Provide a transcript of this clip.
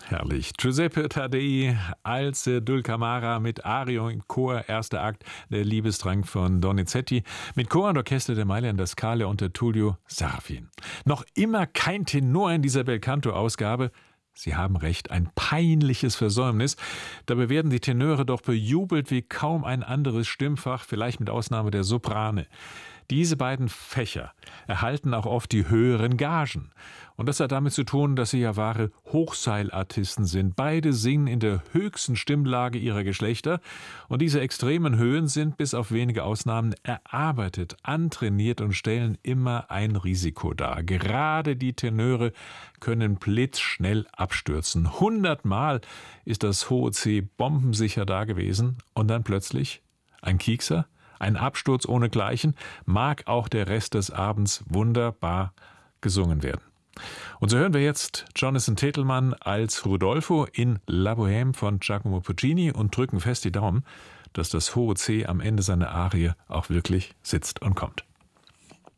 Herrlich. Giuseppe Taddei als Dulcamara mit Ario im Chor, erster Akt, der Liebesdrang von Donizetti, mit Chor und Orchester der Mailänder Scala unter Tullio Serafin. Noch immer kein Tenor in dieser Belcanto-Ausgabe. Sie haben recht, ein peinliches Versäumnis. Dabei werden die Tenöre doch bejubelt wie kaum ein anderes Stimmfach, vielleicht mit Ausnahme der Soprane. Diese beiden Fächer erhalten auch oft die höheren Gagen. Und das hat damit zu tun, dass sie ja wahre Hochseilartisten sind. Beide singen in der höchsten Stimmlage ihrer Geschlechter. Und diese extremen Höhen sind bis auf wenige Ausnahmen erarbeitet, antrainiert und stellen immer ein Risiko dar. Gerade die Tenöre können blitzschnell abstürzen. 100-mal ist das hohe C bombensicher da gewesen und dann plötzlich ein Kiekser. Ein Absturz ohnegleichen, mag auch der Rest des Abends wunderbar gesungen werden. Und so hören wir jetzt Jonathan Tetelmann als Rodolfo in La Bohème von Giacomo Puccini und drücken fest die Daumen, dass das hohe C am Ende seiner Arie auch wirklich sitzt und kommt.